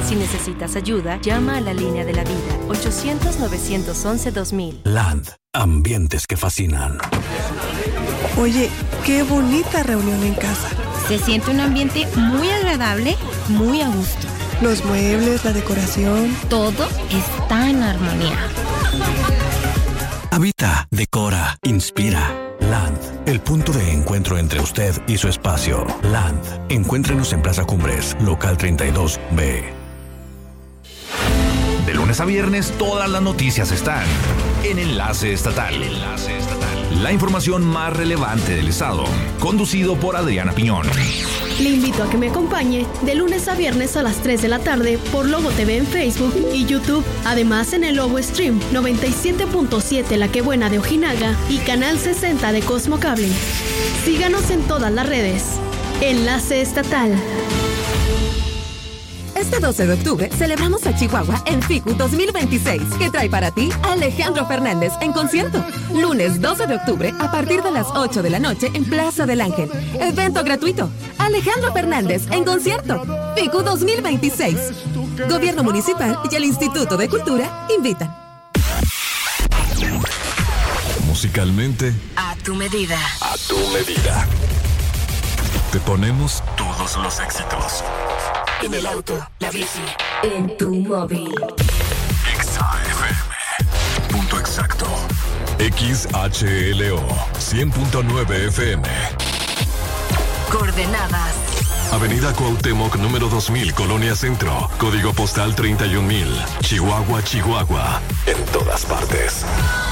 Si necesitas ayuda, llama a la línea de la vida, 800-911-2000. Land, ambientes que fascinan. Oye, qué bonita reunión en casa. Se siente un ambiente muy agradable, muy a gusto. Los muebles, la decoración. Todo está en armonía. Habita, decora, inspira. Land, el punto de encuentro entre usted y su espacio. Land, encuéntrenos en Plaza Cumbres, local 32B. De lunes a viernes, todas las noticias están en Enlace Estatal. La información más relevante del estado, conducido por Adriana Piñón. Le invito a que me acompañe de lunes a viernes a las 3 de la tarde por Lobo TV en Facebook y YouTube. Además en el Lobo Stream 97.7 La Que Buena de Ojinaga y Canal 60 de Cosmo Cable. Síganos en todas las redes. Enlace Estatal. Este 12 de octubre celebramos a Chihuahua en FICU 2026, que trae para ti a Alejandro Fernández en concierto. Lunes 12 de octubre a partir de las 8 de la noche en Plaza del Ángel. Evento gratuito. Alejandro Fernández en concierto. FICU 2026. Gobierno Municipal y el Instituto de Cultura invitan. Musicalmente, A tu medida. a tu medida. Te ponemos todos los éxitos. En el auto, la bici, en tu móvil. XAFM. Punto exacto. XHLO 100.9 FM. Coordenadas. Avenida Cuauhtémoc, número 2000, Colonia Centro. Código postal 31000. Chihuahua, Chihuahua. En todas partes.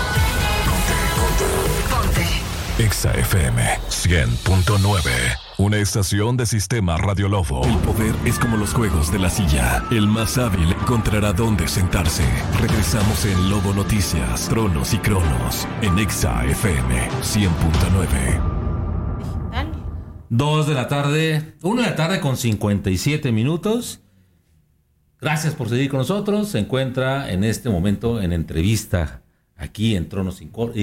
Ponte. XAFM 100.9. Una estación de Sistema Radio Lobo. El poder es como los juegos de la silla. El más hábil encontrará dónde sentarse. Regresamos en Lobo Noticias, Tronos y Cronos. En XAFM 100.9. 2 de la tarde, 1 de la tarde con 57 minutos. Gracias por seguir con nosotros. Se encuentra en este momento en entrevista aquí en Tronos,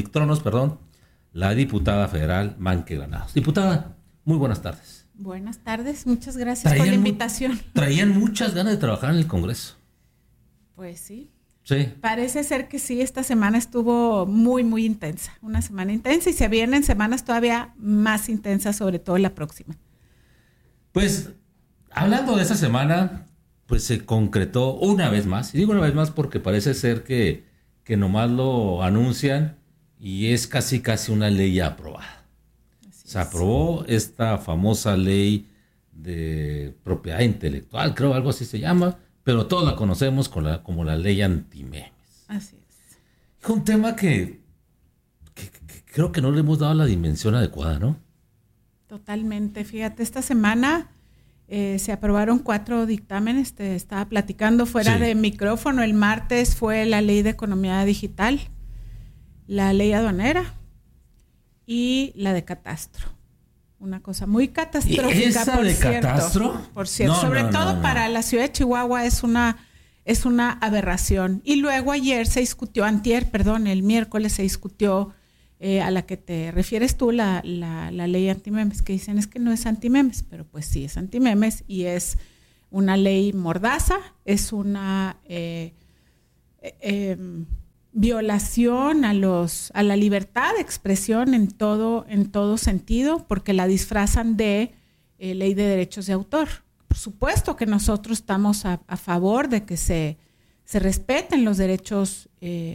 la diputada federal Manque Granados. Diputada, muy buenas tardes. Buenas tardes, muchas gracias por la invitación. Traían muchas ganas de trabajar en el Congreso. Pues sí. Sí. Parece ser que sí, esta semana estuvo muy intensa. Una semana intensa y se vienen semanas todavía más intensas, sobre todo la próxima. Pues, hablando de esa semana, pues se concretó una vez más. Y digo una vez más porque parece ser que nomás lo anuncian y es casi una ley ya aprobada. Se aprobó esta famosa ley de propiedad intelectual, creo algo así se llama, pero todos la conocemos como la ley antimemes. Así es. Es un tema que creo que no le hemos dado la dimensión adecuada, ¿no? Totalmente. Fíjate, esta semana se aprobaron 4 dictámenes. Te estaba platicando fuera de micrófono. El martes fue la ley de economía digital, la ley aduanera y la de catastro. Una cosa muy catastrófica, ¿Esa por de cierto. ¿Catastro? Por cierto, No, sobre no, todo no. para la ciudad de Chihuahua es una aberración. Y luego ayer se discutió, el miércoles se discutió a la que te refieres tú, la ley antimemes, que dicen es que no es antimemes, pero pues sí es antimemes y es una ley mordaza, es una violación a la libertad de expresión en todo sentido, porque la disfrazan de ley de derechos de autor. Por supuesto que nosotros estamos a favor de que se respeten los derechos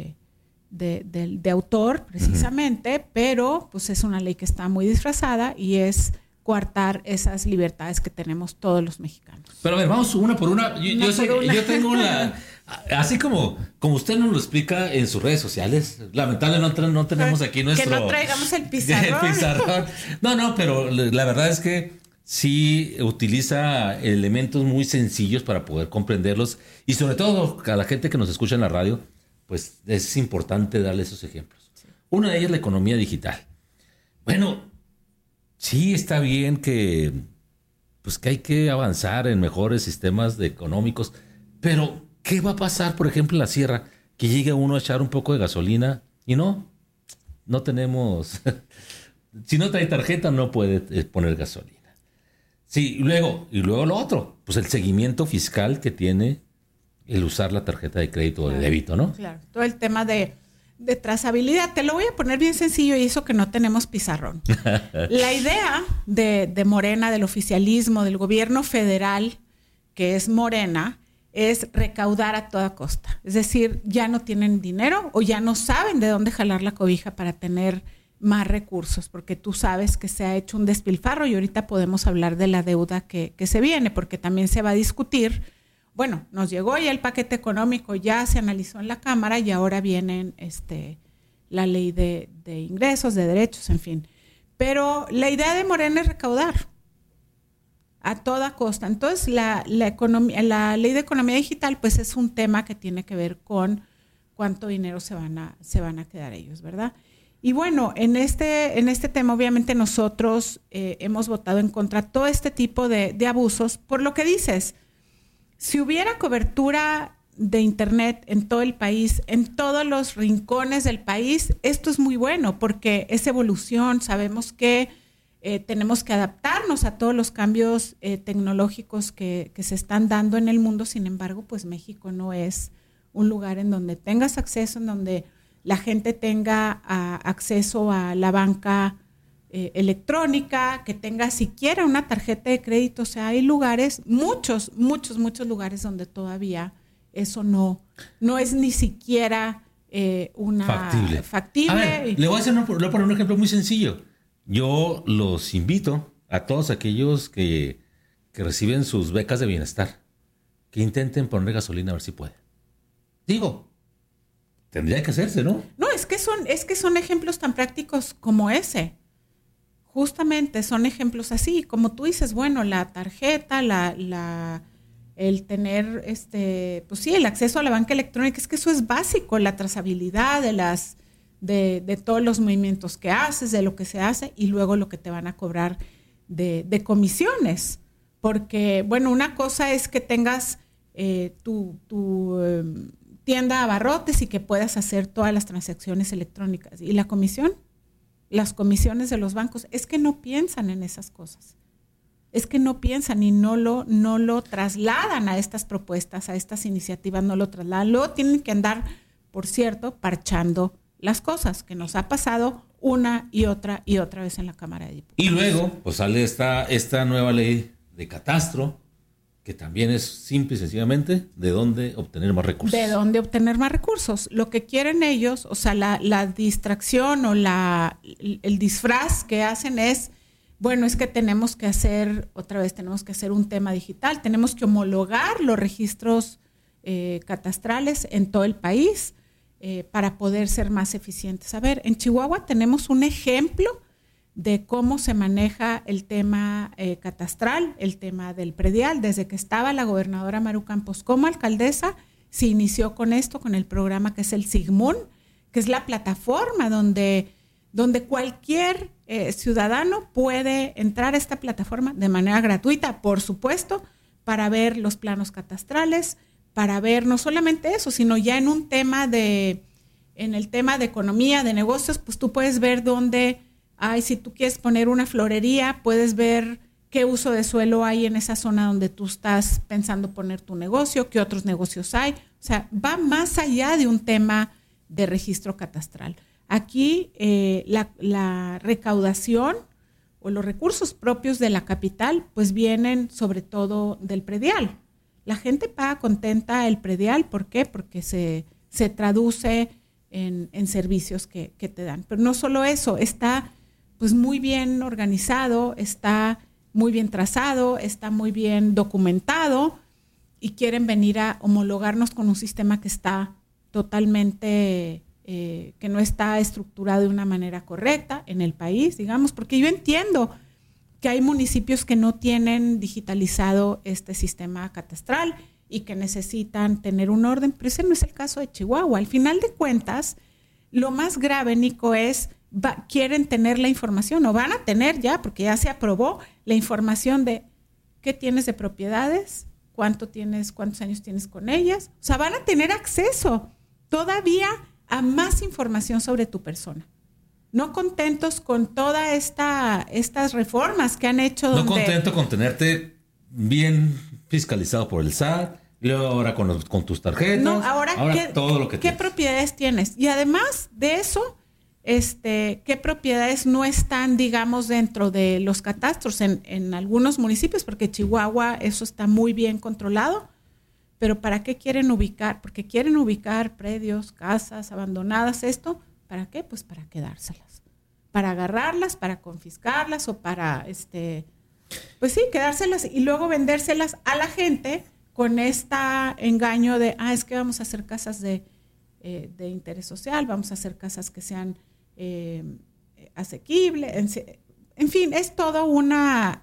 de autor, precisamente, pero pues es una ley que está muy disfrazada y es coartar esas libertades que tenemos todos los mexicanos. Pero a ver, vamos una por una. Yo tengo así como usted nos lo explica en sus redes sociales. Lamentablemente no tenemos aquí nuestro... Que no traigamos el pizarrón. No, pero la verdad es que sí utiliza elementos muy sencillos para poder comprenderlos. Y sobre todo a la gente que nos escucha en la radio, pues es importante darle esos ejemplos. Sí. Una de ellas es la economía digital. Bueno, sí está bien que hay que avanzar en mejores sistemas económicos, pero ¿qué va a pasar, por ejemplo, en la sierra? Que llegue uno a echar un poco de gasolina y no tenemos... Si no trae tarjeta no puede poner gasolina. Sí, y luego lo otro, pues el seguimiento fiscal que tiene el usar la tarjeta de crédito o de débito, ¿no? Claro, todo el tema de trazabilidad. Te lo voy a poner bien sencillo y eso que no tenemos pizarrón. La idea de Morena, del oficialismo, del gobierno federal, que es Morena, es recaudar a toda costa. Es decir, ya no tienen dinero o ya no saben de dónde jalar la cobija para tener más recursos, porque tú sabes que se ha hecho un despilfarro y ahorita podemos hablar de la deuda que se viene, porque también se va a discutir. Bueno, nos llegó ya el paquete económico, ya se analizó en la Cámara y ahora vienen la ley de ingresos, de derechos, en fin. Pero la idea de Morena es recaudar a toda costa. Entonces, la ley de economía digital, pues es un tema que tiene que ver con cuánto dinero se van a quedar ellos, ¿verdad? Y bueno, en este tema, obviamente nosotros hemos votado en contra de todo este tipo de abusos, por lo que dices. Si hubiera cobertura de Internet en todo el país, en todos los rincones del país, esto es muy bueno porque es evolución. Sabemos que tenemos que adaptarnos a todos los cambios tecnológicos que se están dando en el mundo. Sin embargo, pues México no es un lugar en donde tengas acceso, en donde la gente tenga acceso a la banca electrónica, que tenga siquiera una tarjeta de crédito. O sea, hay lugares, muchos lugares donde todavía eso no es ni siquiera factible. A ver, le voy a poner un ejemplo muy sencillo. Yo los invito a todos aquellos que reciben sus becas de bienestar, que intenten poner gasolina a ver si pueden. Digo, tendría que hacerse, ¿no? No, es que son ejemplos tan prácticos como ese. Justamente son ejemplos así, como tú dices, bueno, la tarjeta, el tener pues sí, el acceso a la banca electrónica, es que eso es básico, la trazabilidad de todos los movimientos que haces, de lo que se hace y luego lo que te van a cobrar de comisiones. Porque, bueno, una cosa es que tengas tu tienda de abarrotes y que puedas hacer todas las transacciones electrónicas. ¿Y la comisión? Las comisiones de los bancos, es que no piensan en esas cosas. Es que no piensan y no lo trasladan a estas propuestas, a estas iniciativas, no lo trasladan. Luego tienen que andar, por cierto, parchando las cosas, que nos ha pasado una y otra vez en la Cámara de Diputados. Y luego, pues sale esta nueva ley de catastro, que también es simple y sencillamente de dónde obtener más recursos. De dónde obtener más recursos. Lo que quieren ellos, o sea, la distracción o el disfraz que hacen es, bueno, es que tenemos que hacer un tema digital, tenemos que homologar los registros catastrales en todo el país para poder ser más eficientes. A ver, en Chihuahua tenemos un ejemplo de cómo se maneja el tema catastral, el tema del predial. Desde que estaba la gobernadora Maru Campos como alcaldesa, se inició con esto, con el programa que es el SIGMUN, que es la plataforma donde cualquier ciudadano puede entrar a esta plataforma de manera gratuita, por supuesto, para ver los planos catastrales, para ver no solamente eso, sino ya en el tema de economía, de negocios, pues tú puedes ver dónde si tú quieres poner una florería, puedes ver qué uso de suelo hay en esa zona donde tú estás pensando poner tu negocio, qué otros negocios hay. O sea, va más allá de un tema de registro catastral. Aquí la recaudación o los recursos propios de la capital pues vienen sobre todo del predial. La gente paga contenta el predial, ¿por qué? Porque se traduce en servicios que te dan. Pero no solo eso, está pues muy bien organizado, está muy bien trazado, está muy bien documentado y quieren venir a homologarnos con un sistema que está totalmente, que no está estructurado de una manera correcta en el país, digamos, porque yo entiendo que hay municipios que no tienen digitalizado este sistema catastral y que necesitan tener un orden, pero ese no es el caso de Chihuahua. Al final de cuentas, lo más grave, Nico, es quieren tener la información, o van a tener ya, porque ya se aprobó, la información de qué tienes de propiedades, cuántos años tienes con ellas. O sea, van a tener acceso todavía a más información sobre tu persona. No contentos con todas estas reformas que han hecho. No contento con tenerte bien fiscalizado por el SAT, Luego ahora con tus tarjetas. No, ahora todo lo que ¿qué tienes. propiedades tienes? Y además de eso, ¿qué propiedades no están, digamos, dentro de los catastros en algunos municipios? Porque Chihuahua eso está muy bien controlado. Pero ¿para qué quieren ubicar? Porque quieren ubicar predios, casas abandonadas, esto. ¿Para qué? Pues para quedárselas. Para agarrarlas, para confiscarlas o para, pues sí, quedárselas y luego vendérselas a la gente con este engaño de, es que vamos a hacer casas de interés social, vamos a hacer casas que sean asequibles. En fin, es todo una...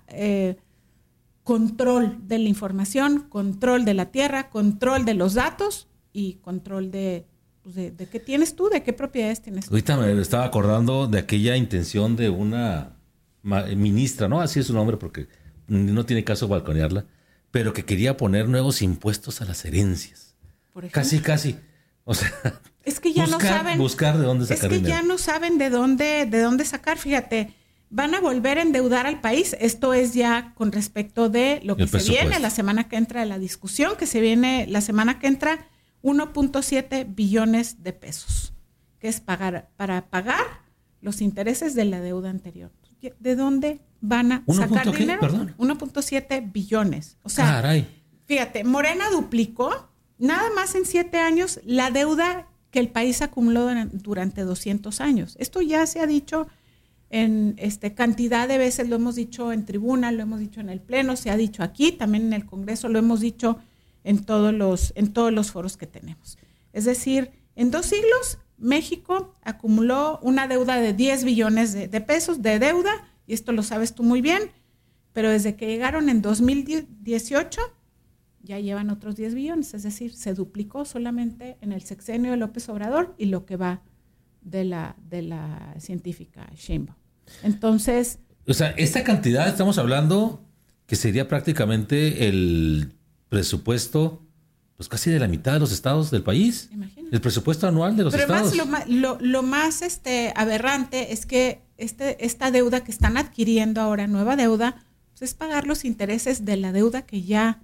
control de la información, control de la tierra, control de los datos y control de qué tienes tú, de qué propiedades tienes tú. Ahorita me estaba acordando de aquella intención de una ministra, ¿no? Así es su nombre porque no tiene caso balconearla, pero que quería poner nuevos impuestos a las herencias. Por ejemplo, casi. O sea, es que ya no saben buscar de dónde sacar dinero. Ya no saben de dónde sacar, fíjate. Van a volver a endeudar al país. Esto es ya con respecto de lo que se viene la semana que entra, de la discusión que se viene la semana que entra, 1.7 billones de pesos, que es para pagar los intereses de la deuda anterior. ¿De dónde van a sacar dinero? 1.7 billones. O sea, caray. Fíjate, Morena duplicó nada más en 7 años la deuda que el país acumuló durante 200 años. Esto ya se ha dicho en cantidad de veces, lo hemos dicho en tribuna, lo hemos dicho en el pleno, se ha dicho aquí, también en el Congreso, lo hemos dicho en todos los foros que tenemos. Es decir, en 2 siglos México acumuló una deuda de 10 billones de pesos de deuda, y esto lo sabes tú muy bien, pero desde que llegaron en 2018 ya llevan otros 10 billones, es decir, se duplicó solamente en el sexenio de López Obrador y lo que va de la científica Sheinbaum. Entonces... O sea, esta cantidad estamos hablando que sería prácticamente el presupuesto, pues casi de la mitad de los estados del país. Imagínate. El presupuesto anual de los estados. Pero lo más aberrante es que esta deuda que están adquiriendo ahora, nueva deuda, pues es pagar los intereses de la deuda que ya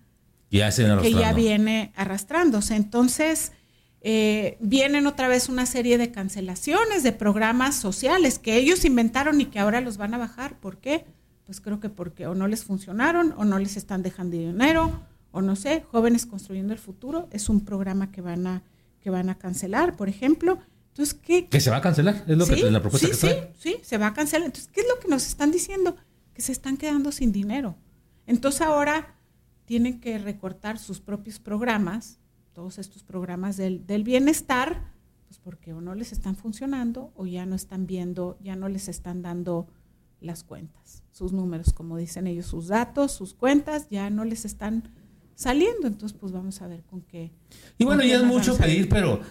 viene arrastrándose. Entonces... vienen otra vez una serie de cancelaciones de programas sociales que ellos inventaron y que ahora los van a bajar. ¿Por qué? Pues creo que porque o no les funcionaron o no les están dejando dinero o no sé. Jóvenes Construyendo el Futuro es un programa que van a cancelar, por ejemplo. Entonces, ¿qué se va a cancelar? Es lo que la propuesta que trae. Sí, se va a cancelar. Entonces, ¿qué es lo que nos están diciendo? Que se están quedando sin dinero. Entonces ahora tienen que recortar sus propios programas, todos estos programas del bienestar, pues porque o no les están funcionando o ya no están viendo, ya no les están dando las cuentas, sus números, como dicen ellos, sus datos, sus cuentas, ya no les están saliendo. Entonces, pues vamos a ver con qué. Y bueno, ya es mucho pedir, pero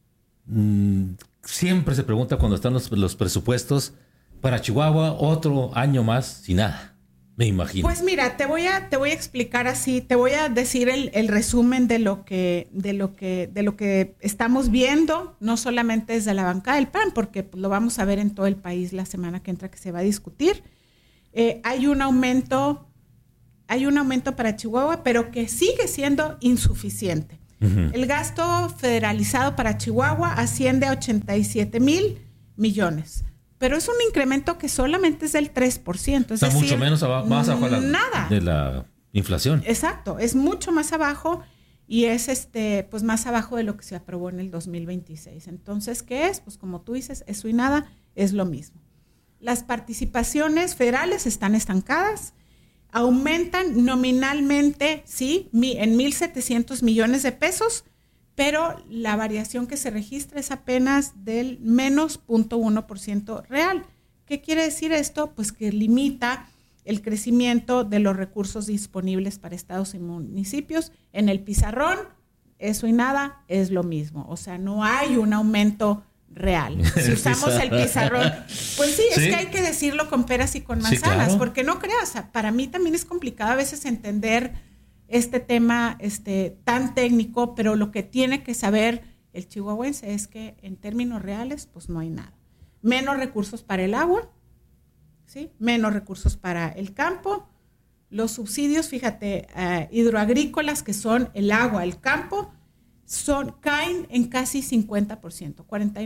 siempre se pregunta cuando están los presupuestos para Chihuahua, otro año más sin nada. Me imagino. Pues mira, te voy a explicar así, te voy a decir el resumen de lo que estamos viendo, no solamente desde la bancada del PAN, porque pues, lo vamos a ver en todo el país la semana que entra que se va a discutir. Hay un aumento para Chihuahua, pero que sigue siendo insuficiente. Uh-huh. El gasto federalizado para Chihuahua asciende a 87 mil millones. Pero es un incremento que solamente es del 3%. Es decir, mucho menos más abajo de la inflación. Exacto, es mucho más abajo y es pues más abajo de lo que se aprobó en el 2026. Entonces, ¿qué es? Pues como tú dices, eso y nada es lo mismo. Las participaciones federales están estancadas, aumentan nominalmente, sí, en 1,700 millones de pesos, pero la variación que se registra es apenas del menos 0.1% real. ¿Qué quiere decir esto? Pues que limita el crecimiento de los recursos disponibles para estados y municipios. En el pizarrón, eso y nada es lo mismo. O sea, no hay un aumento real. Si usamos el pizarrón, pues sí, es que hay que decirlo con peras y con manzanas, claro. Porque no creas, para mí también es complicado a veces entender este tema tan técnico, pero lo que tiene que saber el chihuahuense es que en términos reales, pues no hay nada. Menos recursos para el agua, ¿sí? Menos recursos para el campo, Los subsidios, fíjate, hidroagrícolas, que son el agua, el campo, caen en casi 50%,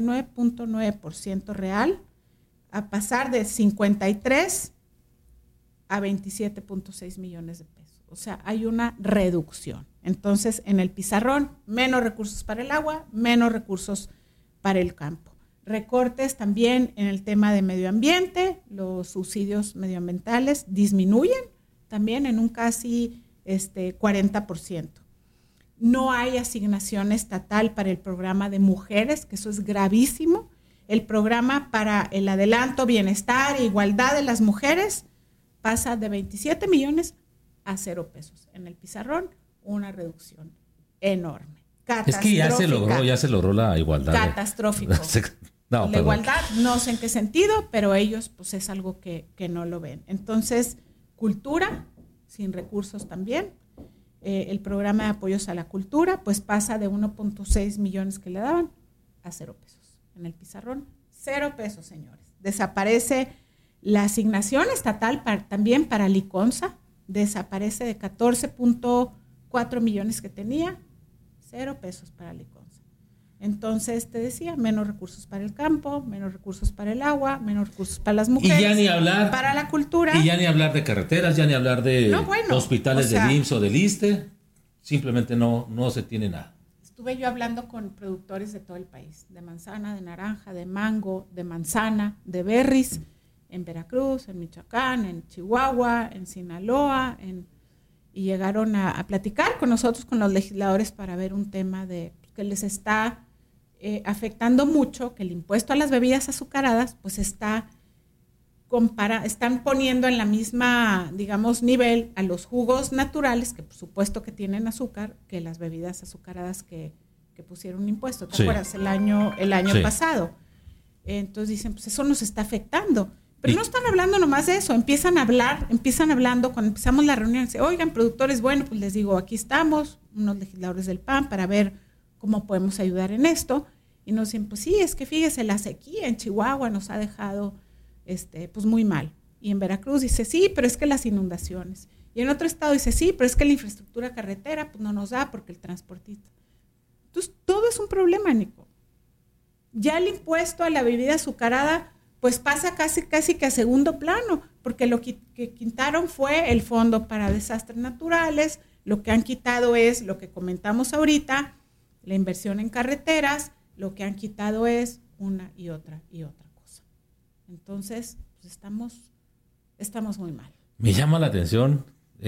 49.9% real, a pasar de 53 a 27.6 millones de pesos. O sea, hay una reducción. Entonces, en el pizarrón, menos recursos para el agua, menos recursos para el campo. Recortes también en el tema de medio ambiente, los subsidios medioambientales disminuyen también en un casi 40%. No hay asignación estatal para el programa de mujeres, que eso es gravísimo. El programa para el adelanto, bienestar e igualdad de las mujeres pasa de 27 millones a 0 pesos. En el pizarrón, una reducción enorme. Es que ya se logró la igualdad. Catastrófico. La igualdad, no sé en qué sentido, pero ellos pues es algo que no lo ven. Entonces, cultura, sin recursos también. El programa de apoyos a la cultura, pues pasa de 1.6 millones que le daban a 0 pesos. En el pizarrón, 0 pesos, señores. Desaparece la asignación estatal también para Liconza, desaparece de 14.4 millones que tenía, 0 pesos para Liconza. Entonces, te decía, menos recursos para el campo, menos recursos para el agua, menos recursos para las mujeres, y ya ni hablar, para la cultura. Y ya ni hablar de carreteras, ya ni hablar de hospitales del IMSS o del ISSSTE, simplemente no se tiene nada. Estuve yo hablando con productores de todo el país, de manzana, de naranja, de mango, de manzana, de berries, en Veracruz, en Michoacán, en Chihuahua, en Sinaloa, y llegaron a platicar con nosotros, con los legisladores, para ver un tema que les está afectando mucho, que el impuesto a las bebidas azucaradas, pues están poniendo en la misma, digamos, nivel a los jugos naturales, que por supuesto que tienen azúcar, que las bebidas azucaradas que pusieron un impuesto. ¿Te acuerdas? El año pasado. Entonces dicen, pues eso nos está afectando. Pero no están hablando nomás de eso, empiezan hablando, cuando empezamos la reunión, dicen, oigan, productores, bueno, pues les digo, aquí estamos, unos legisladores del PAN, para ver cómo podemos ayudar en esto. Y nos dicen, pues sí, es que fíjese, la sequía en Chihuahua nos ha dejado pues muy mal. Y en Veracruz dice, sí, pero es que las inundaciones. Y en otro estado dice, sí, pero es que la infraestructura carretera pues no nos da porque el transportista. Entonces, todo es un problema, Nico. Ya el impuesto a la bebida azucarada pues pasa casi que a segundo plano, porque lo que quitaron fue el fondo para desastres naturales, lo que han quitado es lo que comentamos ahorita, la inversión en carreteras, lo que han quitado es una y otra cosa. Entonces, pues estamos muy mal. Me llama la atención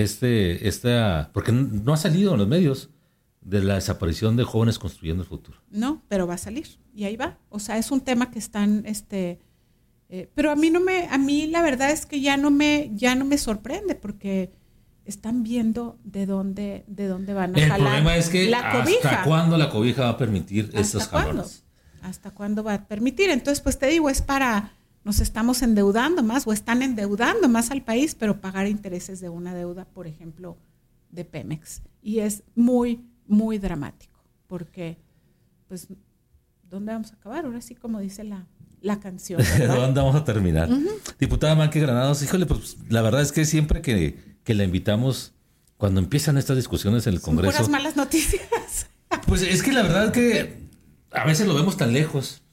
porque no ha salido en los medios de la desaparición de jóvenes construyendo el futuro. No, pero va a salir y ahí va. O sea, es un tema que están pero a mí la verdad es que ya no me sorprende, porque están viendo de dónde van a jalar. El problema es que la cobija. ¿Hasta cuándo la cobija va a permitir estos jalones? ¿Hasta cuándo va a permitir? Entonces, pues te digo, nos estamos endeudando más, o están endeudando más al país, pero pagar intereses de una deuda, por ejemplo, de Pemex. Y es muy, muy dramático, porque, pues, ¿dónde vamos a acabar? Ahora sí, como dice la canción, ¿verdad? ¿Dónde vamos a terminar? Uh-huh. Diputada Manque Granados, híjole, pues la verdad es que siempre que la invitamos, cuando empiezan estas discusiones en el Congreso... Son puras malas noticias. Pues es que la verdad es que a veces lo vemos tan lejos,